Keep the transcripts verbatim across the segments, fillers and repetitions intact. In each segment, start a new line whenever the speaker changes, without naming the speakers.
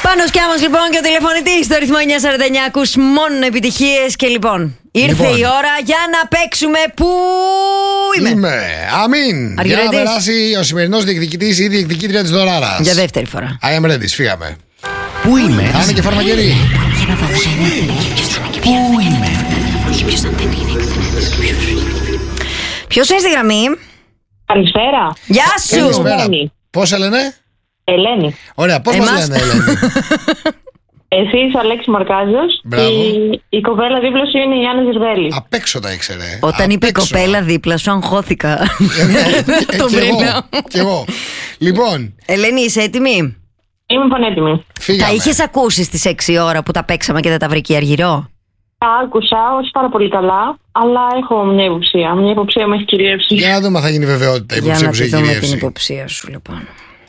Πάνος Κιάμος λοιπόν και ο τηλεφωνητής στο ρυθμό εννιά σαράντα εννιά. Ακούς μόνο επιτυχίες και λοιπόν ήρθε λοιπόν η ώρα για να παίξουμε. Πού είμαι?
Είμαι. Αμήν. Για να περάσει ο σημερινός διεκδικητής ή διεκδικήτρια της δωράρας.
Για δεύτερη φορά.
I am ready, φύγαμε.
Πού είμαι?
Άνε και φαρμακερή.
Πού είμαι?
Ποιος είναι στη γραμμή?
Καλησπέρα.
Γεια σου.
Καλησπέρα. Πώς σε λένε?
Ελένη.
Ωραία, πώς
Εμάς.
μας λένε Ελένη?
Εσύ είσαι ο Αλέξης Μαρκάζος.
Μπράβο.
Η, η κοπέλα δίπλα σου είναι η Γιάννη Ζερβέλη.
Απ' έξω τα ήξερε.
Όταν
Απ'
είπε η
έξω.
κοπέλα δίπλα σου, αγχώθηκα.
Ε, ναι, ε,
Το
κι εγώ,
βρήκα.
κι εγώ. Λοιπόν,
Ελένη, είσαι έτοιμη?
Είμαι πανέτοιμη.
φύγαμε.
Τα είχες ακούσει στις έξι ώρα που τα παίξαμε και δεν τα βρήκε η Αργυρό?
Τα άκουσα, όχι πάρα πολύ καλά, αλλά έχω μια υποψία. Μια υποψία με έχει κυριεύσει.
Για να δούμε αν θα γίνει βεβαιότητα η
Για
υποψία
να
που
τη
σε έχει
δούμε την
κυριεύσει.
υποψία σου λοιπόν.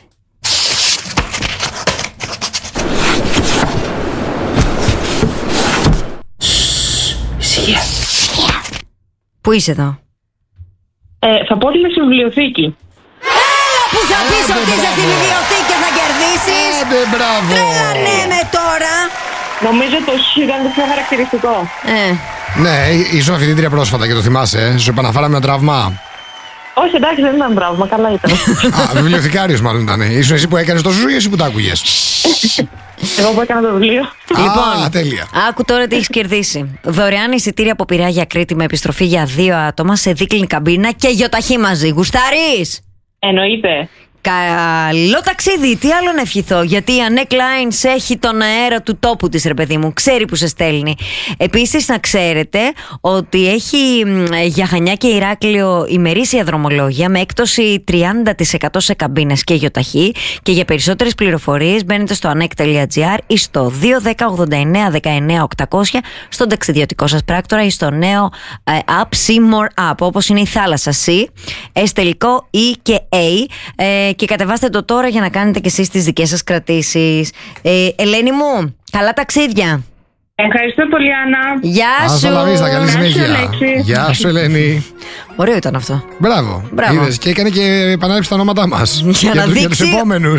Ησυχία.
Πού είσαι εδώ?
Ε, θα πω ότι είμαι στη βιβλιοθήκη.
Πού θα πεις
Άντε,
ότι είσαι στη
μπράβο.
βιβλιοθήκη και θα κερδίσεις?
Άντε, μπράβο.
Ναι με τώρα.
Νομίζω το σου ήταν το πιο χαρακτηριστικό.
Ε,
Ναι, ήσουν αφιτήτρια πρόσφατα και το θυμάσαι. ε. Σου επαναφέραμε ένα τραυμά.
Όχι, εντάξει, δεν ήταν τραύμα, καλά ήταν.
Α, βιβλιοθηκάριος μάλλον ήταν. Ήσουν εσύ που έκανες το σου ή εσύ που τα άκουγες?
Εγώ που έκανα το βιβλίο.
Λοιπόν,
Α, τέλεια.
άκου τώρα τι έχεις κερδίσει. Δωρεάν εισιτήρια από Πειραιά για Κρήτη με επιστροφή για δύο άτομα σε δίκλινη καμπίνα και γιοταχή μαζί. Γουστάρεις?
Εννοείται.
Καλό ταξίδι, τι άλλο να ευχηθώ. Γιατί η Annette Lines έχει τον αέρα του τόπου της, ρε παιδί μου. Ξέρει που σε στέλνει. Επίσης, να ξέρετε ότι έχει μ, για Χανιά και Ηράκλειο ημερήσια δρομολόγια με έκπτωση τριάντα τοις εκατό σε καμπίνες και γιοταχή. Και για περισσότερες πληροφορίες μπαίνετε στο ανεκ τελεία τζι άρ ή στο δύο ένα μηδέν ογδόντα εννέα δεκαεννέα οκτακόσια στον ταξιδιωτικό σας πράκτορα ή στο νέο ε, app Seymour App, όπως είναι η θάλασσα C, S τελικό E και A. Ε, και κατεβάστε το τώρα για να κάνετε και εσείς τις δικές σας κρατήσεις. Ε, Ελένη μου, καλά ταξίδια.
Ευχαριστώ πολύ, Άννα.
Γεια
Ας
σου.
τα λαβείς, καλή
σου,
συνέχεια.
Αλέξη.
Γεια σου, Ελένη.
Ωραίο ήταν αυτό.
Μπράβο.
Μπράβο.
Είδες, και έκανε και επανάληψη τα ονόματά μας.
Για να
του-
δείξει
τους επόμενους.